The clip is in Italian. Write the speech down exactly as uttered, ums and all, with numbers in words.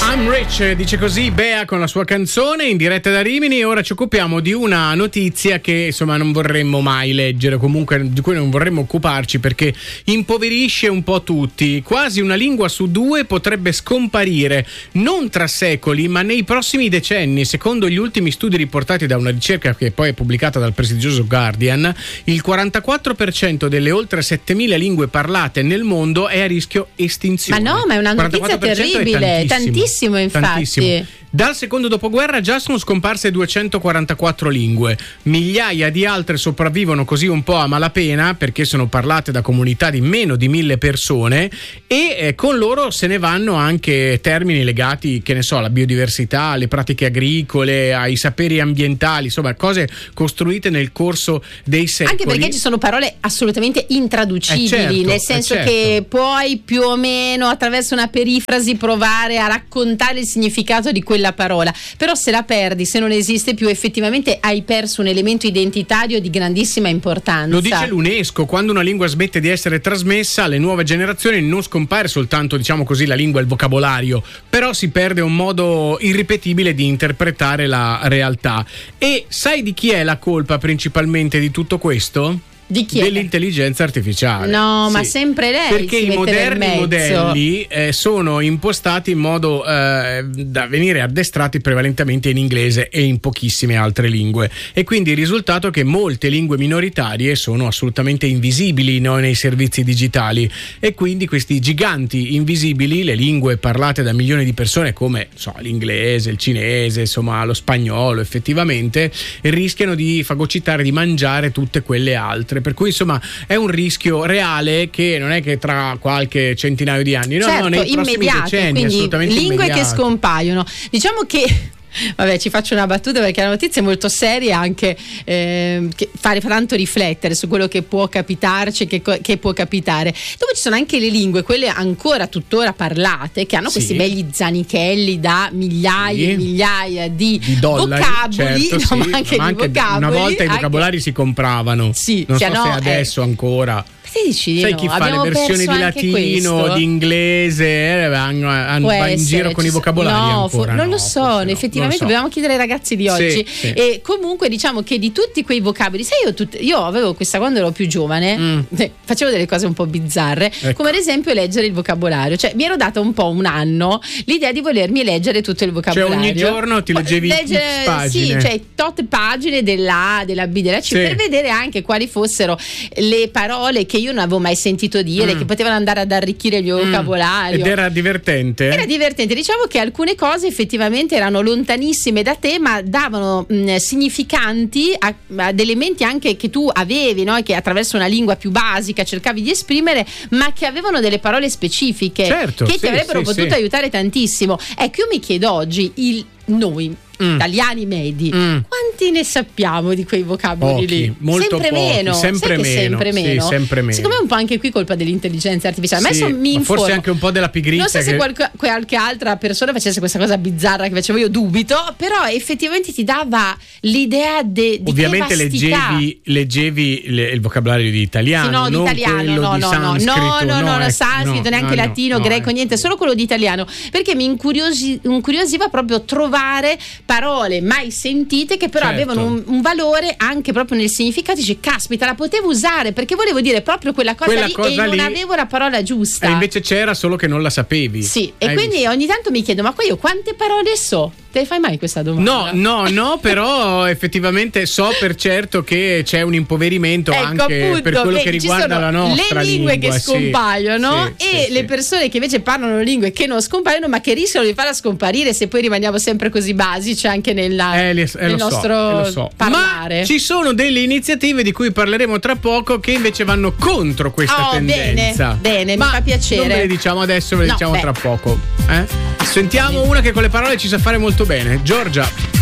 I'm rich, dice così Bea con la sua canzone in diretta da Rimini. Ora ci occupiamo di una notizia che insomma non vorremmo mai leggere, comunque di cui non vorremmo occuparci perché impoverisce un po' tutti. Quasi una lingua su due potrebbe scomparire, non tra secoli ma nei prossimi decenni. Secondo gli ultimi studi riportati da una ricerca che poi è pubblicata dal prestigioso Guardian, il quarantaquattro per cento delle oltre settemila lingue parlate nel mondo è a rischio estinzione. Ma no, ma è una notizia terribile, tantissimo infatti. Tantissimo. Dal secondo dopoguerra già sono scomparse duecentoquarantaquattro lingue, migliaia di altre sopravvivono così un po' a malapena perché sono parlate da comunità di meno di mille persone e eh, con loro se ne vanno anche termini legati, che ne so, alla biodiversità, alle pratiche agricole, ai saperi ambientali, insomma cose costruite nel corso dei secoli. Anche perché ci sono parole assolutamente intraducibili, eh certo, nel senso eh certo. che puoi più o meno attraverso una perifrasi provare a raccontare il significato di quella parola, però se la perdi, se non esiste più, effettivamente hai perso un elemento identitario di grandissima importanza. Lo dice l'UNESCO: quando una lingua smette di essere trasmessa alle nuove generazioni non scompare soltanto, diciamo così, la lingua e il vocabolario, però si perde un modo irripetibile di interpretare la realtà. E sai di chi è la colpa principalmente di tutto questo? Di chi? Dell'intelligenza artificiale. No, sì. ma sempre lei. Perché si i moderni nel modelli eh, sono impostati in modo eh, da venire addestrati prevalentemente in inglese e in pochissime altre lingue. E quindi il risultato è che molte lingue minoritarie sono assolutamente invisibili, no, nei servizi digitali. E quindi questi giganti invisibili, le lingue parlate da milioni di persone come so, l'inglese, il cinese, insomma lo spagnolo, effettivamente rischiano di fagocitare, di mangiare tutte quelle altre. Per cui insomma è un rischio reale che non è che tra qualche centinaio di anni, no, certo, no, nei prossimi immediato, decenni, quindi assolutamente lingue immediato. Che scompaiono. Diciamo che vabbè, ci faccio una battuta perché la notizia è molto seria, anche eh, che fa tanto riflettere su quello che può capitarci, che, che può capitare. Dopo ci sono anche le lingue, quelle ancora tuttora parlate, che hanno sì. questi begli zanichelli da migliaia e sì. migliaia di, di dollari, vocaboli, certo, no, sì. ma anche ma di anche vocaboli. Una volta i vocabolari anche... si compravano, sì, non cioè so no, se adesso eh. ancora. Dici, sai no, chi fa le versioni di latino, di inglese, eh, vanno, vanno, va in giro con i vocabolari no, ancora, non no, lo so, no, effettivamente non lo so. Dobbiamo chiedere ai ragazzi di oggi. Sì, sì. E comunque diciamo che di tutti quei vocaboli, sai, io, tut- io avevo questa quando ero più giovane, mm. eh, facevo delle cose un po' bizzarre, ecco. Come ad esempio leggere il vocabolario, cioè mi ero data un po' un anno l'idea di volermi leggere tutto il vocabolario, cioè ogni giorno ti leggevi Legge, X pagine, sì, cioè tot pagine della A, della B, della C, sì. Per vedere anche quali fossero le parole che io non avevo mai sentito dire, mm. che potevano andare ad arricchire il mio mm. vocabolario. Ed era divertente? Era divertente, diciamo che alcune cose effettivamente erano lontanissime da te, ma davano mh, significanti a, ad elementi anche che tu avevi, no? Che attraverso una lingua più basica cercavi di esprimere, ma che avevano delle parole specifiche, certo, che sì, ti avrebbero sì, potuto sì. aiutare tantissimo. Ecco, io mi chiedo oggi, il noi Mm. italiani medi, mm. quanti ne sappiamo di quei vocaboli pochi, lì? Molto sempre pochi, meno, sempre meno, sempre meno. Sì, sempre meno. Secondo me è un po' anche qui colpa dell'intelligenza artificiale. Sì, ma adesso mi ma informo. forse anche un po' della pigrizia. Non so se che... qualche, qualche altra persona facesse questa cosa bizzarra che facevo io, dubito, però effettivamente ti dava l'idea de, di ovviamente che vastità. leggevi, leggevi le, il vocabolario di italiano, sì, no, non di italiano, quello no, di no, sanscrito, no, no, no, no, ecco, sanscrito, no, neanche no, latino, no, greco, eh. niente, solo quello di italiano, perché mi incuriosi, incuriosiva proprio trovare parole mai sentite che però certo. avevano un, un valore anche proprio nel significato. Dice, caspita, la potevo usare perché volevo dire proprio quella cosa quella lì cosa e non lì, avevo la parola giusta. E invece c'era, solo che non la sapevi. Sì, e Hai quindi visto? ogni tanto mi chiedo, ma qua io quante parole so? Te fai mai questa domanda? No, no, no, però effettivamente so per certo che c'è un impoverimento, ecco, anche appunto, per quello che riguarda la nostra le lingue lingua, che scompaiono sì, e sì, le sì. persone che invece parlano lingue che non scompaiono ma che rischiano di farla scomparire se poi rimaniamo sempre così basici anche nella, eh, le, eh, nel lo nostro so, eh, lo so. parlare. Ma ci sono delle iniziative di cui parleremo tra poco che invece vanno contro questa oh, tendenza. Bene, bene, ma mi fa piacere. Non ve le diciamo adesso, ve le no, diciamo beh. tra poco. Eh? Sentiamo una che con le parole ci sa fare molto bene. Giorgia.